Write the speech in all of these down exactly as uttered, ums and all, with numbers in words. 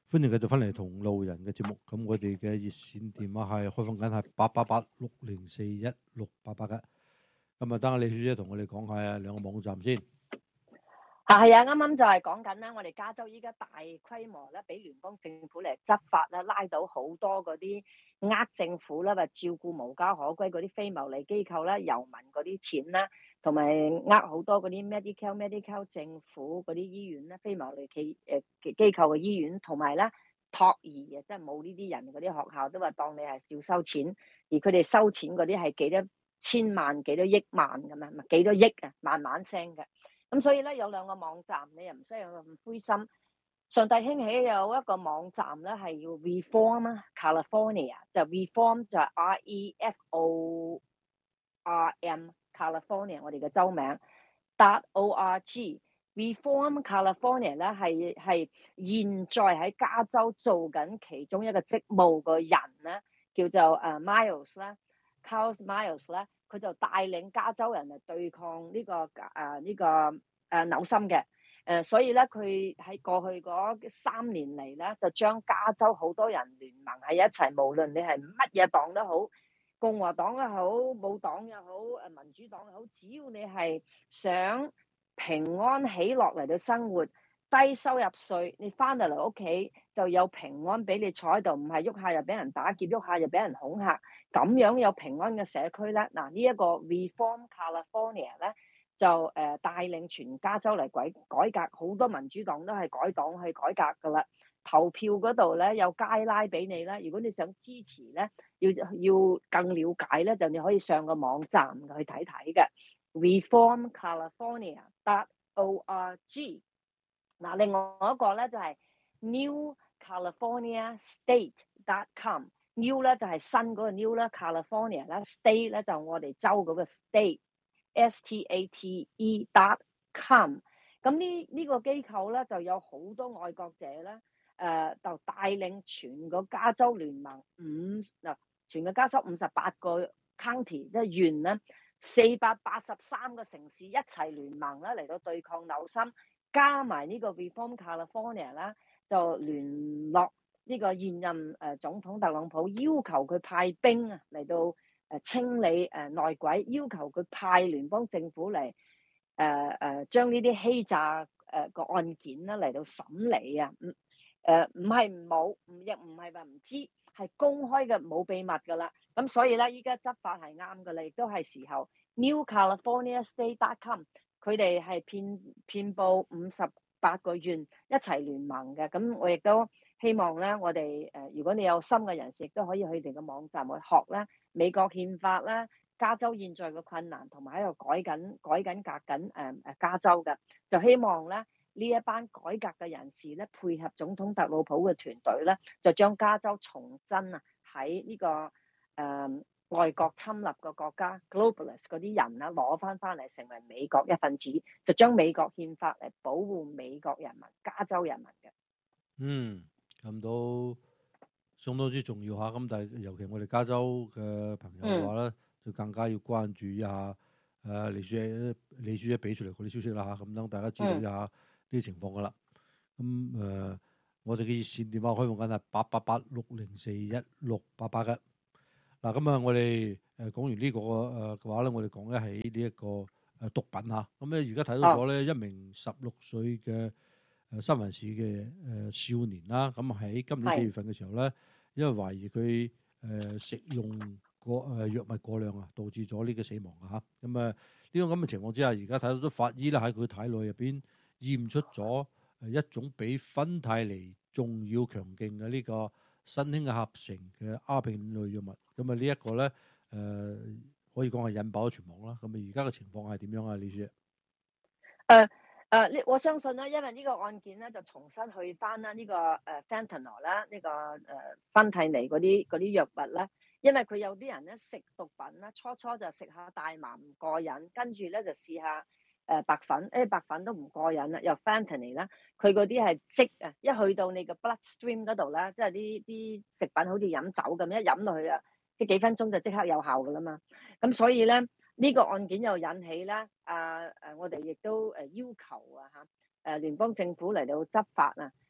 歡迎繼續翻嚟同路人嘅節目。咁我哋嘅熱線電話係開放緊係八八八六零四一六八八嘅。咁啊，等下李小姐同我哋講下兩個網站先。 係啊，啱啱就係講緊咧，我哋加州依家大規模咧，俾聯邦政府嚟執法咧，拉到好多嗰啲呃政府啦，或照顧無家可歸嗰啲非牟利機構啦、遊民嗰啲錢啦，同埋呃好多嗰啲 Medicare、Medical 政府嗰啲醫院咧，非牟利企誒機構嘅醫院，同埋咧托兒嘅，即係冇呢啲人嗰啲學校都話當你係少收錢，而佢哋收錢嗰啲係幾多千萬、幾多億萬咁樣，幾多億啊，慢慢升嘅。咁所以咧有兩個網站，你又唔需要咁灰心。上帝興起有一個網站咧係要 Reform 啊 California， 就 Reform 就係 R E F O R M California 我哋嘅州名 dot O R G Reform California 咧係係現在喺加州做緊其中一個職務嘅人咧，叫做誒 Miles 啦 Carl Miles 咧。佢就帶領加州人嚟對抗呢、這個誒呢、啊這個誒、啊、紐森嘅誒，所以咧佢喺過去嗰三年嚟咧，就將加州好多人聯盟喺一齊，無論你係乜嘢黨都好，共和黨又好，冇黨又好，誒民主黨又好，只要你係想平安喜樂嚟到生活，低收入稅，你翻到嚟屋企就有平安俾你坐喺度，唔係喐下又俾人打劫，喐下又俾人恐嚇。咁樣有平安嘅社區咧，嗱呢一個 Reform California 咧就誒帶領全加州嚟改改革，好多民主黨都係改黨去改革噶啦。投票嗰度咧有街拉俾你啦，如果你想支持咧，要要更了解咧，就你可以上個網站去睇睇嘅 Reform California dot O R G。嗱，另外一個咧就係 New California State dot com。New 咧就係新嗰個 New 啦 ，California 啦 ，State 咧就我哋州嗰個 State，S T A T E dot com。咁呢呢個機構咧就有好多愛國者咧，誒、呃、就帶領全個加州聯盟五嗱，全個加州五十八個 county 即係縣咧，四百八十三個城市一齊聯盟啦嚟到對抗紐森，加埋呢個 Reform California 啦，就聯絡呢個現任誒總統特朗普，要求佢派兵啊嚟到誒清理誒內鬼，要求佢派聯邦政府嚟誒誒將呢啲欺詐誒個案件啦嚟到審理啊，唔誒唔係冇，唔亦唔係話唔知，係公開嘅，冇秘密噶啦。咁所以咧，依家執法係啱噶啦，亦都係時候 New California State dot com， 佢哋係遍遍佈五十八個縣一齊聯盟嘅。咁我亦都希望咧，我哋誒，如果你有心嘅人士，亦都可以去佢哋嘅網站去學咧美國憲法啦、加州現在嘅困難，同埋喺度改緊、改緊革緊誒誒加州嘅，就希望咧呢一班改革嘅人士咧，配合總統特朗普嘅團隊咧，就將加州重新啊喺呢個誒、呃、外國侵略嘅國家 globalist 嗰啲人啦，攞翻翻嚟成為美國一份子，就將美國憲法嚟保護美國人民、加州人民嘅。 嗯。咁都相當之重要嚇，咁但係尤其我哋加州嘅朋友嘅話咧，嗯、就更加要關注一下誒李小姐李小姐俾出嚟嗰啲消息啦嚇，咁等大家知道一下呢啲情況噶啦。咁誒、嗯呃，我哋嘅熱線電話開放緊係八八八六零四一六八八嘅。嗱，咁啊，我哋誒講完呢個誒嘅話咧，我哋講咧係呢一個誒毒品嚇。咁咧而家睇到咗咧一名十六歲嘅誒三藩市嘅誒少年啦，咁喺今年四月份嘅時候咧，是因為懷疑佢誒食用過誒藥物過量啊，導致咗呢個死亡啊嚇。咁啊呢種咁嘅情況之下，而家睇到咗法醫咧喺佢體內入邊驗出咗誒一種比芬太尼仲要強勁嘅呢個新興嘅合成嘅鴉片類藥物。咁啊呢一個咧誒可以講係引爆咗全網啦。咁啊而家嘅情況係點樣啊？李小姐？ 誒。Uh, 誒，呢、uh, 我相信咧，因為呢個案件咧就重新去翻啦，呢個誒 fentanyl 啦，呢個誒芬太尼嗰啲嗰啲藥物啦，因為佢有啲人咧食毒品啦，初初就食下大麻唔過癮，跟住咧就試下誒白粉，誒白粉都唔過癮啦，又 fentanyl 啦，佢嗰啲係即啊，一去到你個 bloodstream 嗰度咧，即係啲啲食品好似飲酒咁，一飲落去啊，即係幾分鐘就即刻有效噶啦嘛，咁所以咧。呢個案件又引起咧，啊誒，我哋亦都誒要求啊嚇，誒聯邦政府嚟到執法啊，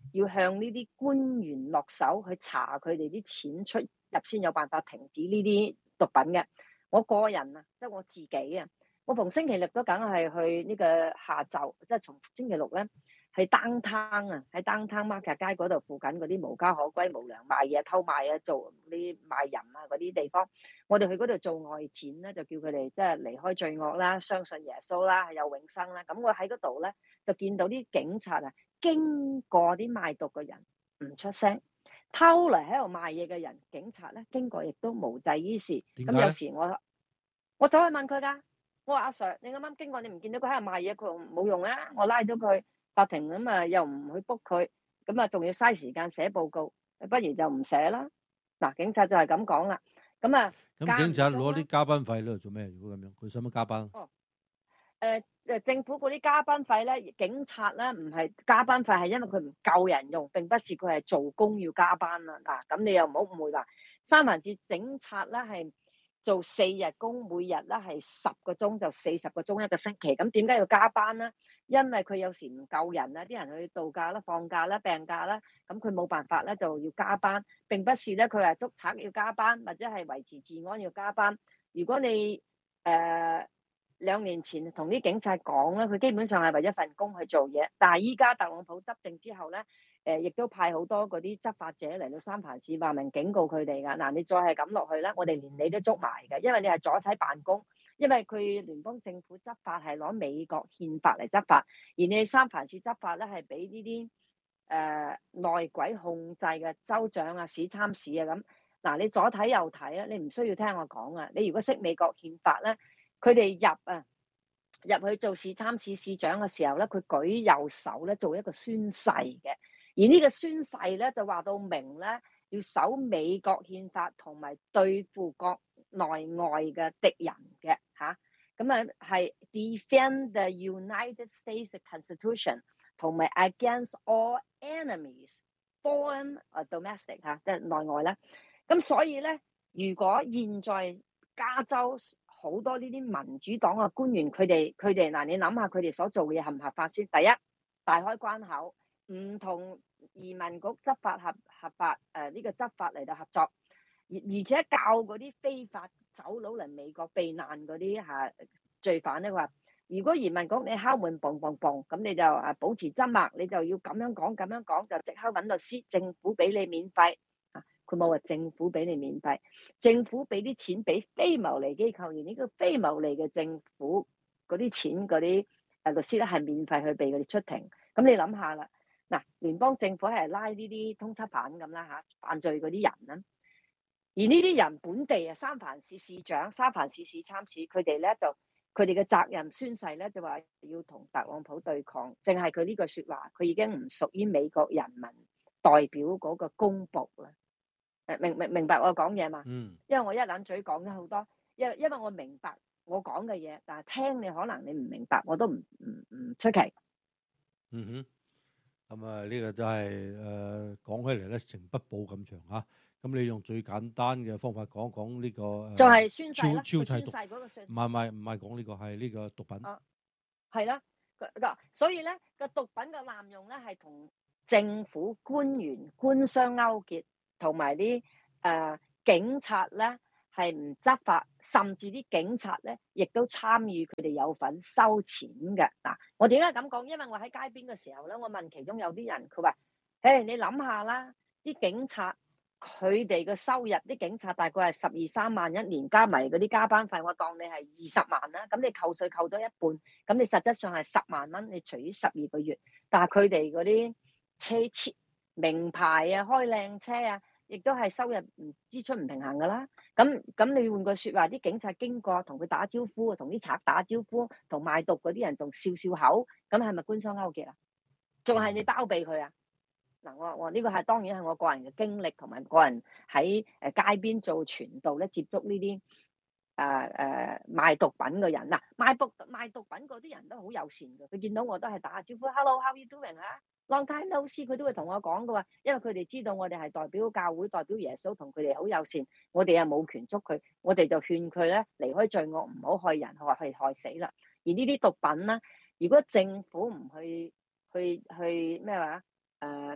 要向呢啲官員落手去查佢哋啲錢出入，先有辦法停止呢啲毒品嘅。我個人啊，即係我自己啊，我逢星期六都梗係去呢個下晝，即係從星期六咧，喺 downtown 啊，喺 downtown market 街嗰度附近嗰啲無家可歸、無良賣嘢、偷賣啊、做啲賣淫啊嗰啲地方，我哋去嗰度做外展咧，就叫佢哋即係離開罪惡啦，相信耶穌啦，有永生啦。咁我喺嗰度咧就見到啲警察啊，經過啲賣毒嘅人唔出聲，偷嚟喺度賣嘢嘅人，警察咧經過亦都無濟於事。咁有時我我走去問佢㗎，我話阿 Sir，你啱啱經過，你唔見到佢喺度賣嘢，佢話冇用啊，我拉咗佢法庭咁啊，又唔去 book 佢，咁啊仲要嘥時間寫報告，不如就唔寫啦。嗱，警察就係咁講啦。咁啊， 咁警察攞啲加班費咧做咩？如果咁樣，佢使乜加班？ 哦，誒、呃、誒，政府嗰啲加班費咧，警察咧唔係加班費，係因為佢唔夠人用，並不是佢係做工要加班啦。嗱、啊，咁你又唔好誤會話，三藩市警察咧係做四日工，每日咧係十個鐘，就四十個鐘一個星期。咁點解要加班咧？因為佢有時唔夠人啦，啲人去度假啦、放假啦、病假啦，咁佢冇辦法咧，就要加班。並不是咧，佢係捉賊要加班，或者係維持治安要加班。如果你誒、呃、兩年前同啲警察講咧，佢基本上係為一份工去做嘢。但係依家特朗普執政之後咧，誒、呃、亦都派好多嗰啲執法者嚟到三藩市，話明警告佢哋㗎。嗱，你再係咁落去咧，我哋連你都捉埋嘅，因為你係阻止辦公。因為佢聯邦政府執法係攞美國憲法嚟執法，而你三藩市執法咧係俾呢啲誒內鬼控制嘅州長啊、市參市啊咁。嗱，你左睇右睇啊，你唔需要聽我講啊。你如果識美國憲法咧，佢哋入啊入去做市參市市長嘅時候咧，佢舉右手咧做一個宣誓嘅，而呢個宣誓咧就話到明咧要守美國憲法同埋對付國內外嘅敵人嘅嚇，咁啊係 defend the United States Constitution 同埋 against all enemies foreign or domestic 嚇，即係內外啦。咁所以咧，如果現在加州好多呢啲民主黨嘅官員，佢哋佢哋嗱，你諗下佢哋所做嘅嘢合唔合法先？第一，大開關口，唔同移民局執法合合法誒呢、呃這個執法嚟到合作。而而且教嗰啲非法走佬嚟美國避難嗰啲嚇罪犯咧，佢話：如果移民局你敲門嘣嘣嘣，咁你就啊保持緘默，你就要咁樣講咁樣講，就即刻揾律師，政府俾你免費啊！佢冇話政府俾你免費，政府俾啲錢俾非牟利機構，而呢個非牟利嘅政府嗰啲錢嗰啲誒律師咧係免費去俾佢哋出庭。咁你諗下啦，嗱，聯邦政府係拉呢啲通緝犯咁啦嚇，犯罪嗰啲人啦。而呢啲人本地啊，三藩市市長、三藩市市參市，佢哋咧就佢哋嘅責任宣誓咧，就話要同特朗普對抗。淨係佢呢句説話，佢已經唔屬於美國人民代表嗰個公僕啦。誒明明明白我講嘢嘛？嗯。因為我一撚嘴講咗好多，因因為我明白我講嘅嘢，但係聽你可能你唔明白，我都唔唔唔出奇。 嗯哼。咁啊，呢個就係、是、誒、呃、講起嚟咧，成筆報咁長嚇。咁你用最簡單嘅方法講講呢、這個就係宣誓啦， 超宣誓嗰個宣， 唔係唔係唔係講呢個係呢個毒品。 啊，係啦，嗱，所以咧個毒品嘅濫用咧係同政府官員官商勾結，同埋啲誒警察咧係唔執法，甚至啲警察咧亦都參與佢哋有份收錢嘅。嗱，我點解咁講？因為我喺街邊嘅時候咧，我問其中有啲人，佢話：誒，你諗下啦，啲警察。佢哋嘅收入，啲警察大概係十二三萬一年，加埋嗰啲加班費，我當你係二十萬啦。咁你扣稅扣咗一半，咁你實質上係十萬蚊，你除以十二個月。但係佢哋嗰啲車車名牌啊，開靚車啊，亦都係收入唔支出唔平衡噶啦。咁咁你換句説話，啲警察經過同佢打招呼，同啲賊打招呼，同賣毒嗰啲人仲笑笑口，咁係咪官商勾結啊？仲係你包庇佢啊？嗱，我我呢個係當然係我個人嘅經歷，同埋個人喺誒街邊做傳道咧，接觸呢啲誒誒賣毒品嘅人。嗱，賣毒賣毒品嗰啲人都好友善嘅，佢見到我都係打下招呼 ，Hello，how you doing 啊 ？Long time no see，佢都會同我講嘅喎，因為佢哋知道我哋係代表教會、代表耶穌，同佢哋好友善。我哋又冇權捉佢，我哋就勸佢咧離開罪惡，唔好害人，害係害死啦。而呢啲毒品咧，如果政府唔去去去咩話誒？戒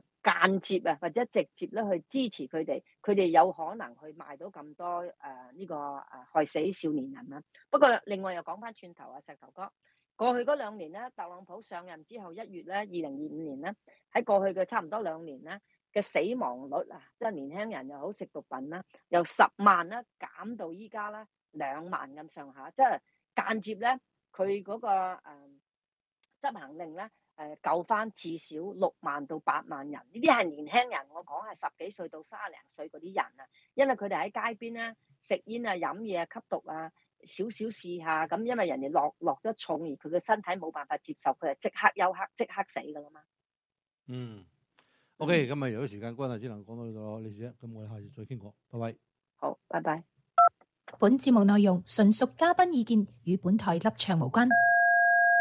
間接啊或者直接咧去支持佢哋，佢哋有可能去賣到咁多誒呢、呃這個誒害死少年人啦。不過另外又講翻轉頭啊，石頭哥，過去嗰兩年咧，特朗普上任之後一月咧，二零二五年咧，喺過去嘅差唔多兩年咧嘅死亡率啊，即係年輕人又好食毒品啦，由十萬啦減到依家咧兩萬咁上下，即係間接咧佢嗰個誒、呃、執行令咧。誒救翻至少六萬到八萬人，呢啲係年輕人，我講係十幾歲到三十零歲嗰啲人啊，因為佢哋喺街邊咧食煙啊、飲嘢啊、吸毒啊，少少試下咁，因為人哋落落咗重而佢嘅身體冇辦法接受，佢係即刻休克、即刻死噶啦嘛。 嗯 ，OK，今日由於時間關係，只能講到呢度咯，李小姐，咁我哋下次再傾過，拜拜。 好，拜拜。 本節目內容純屬嘉賓意見，與本台立場無關。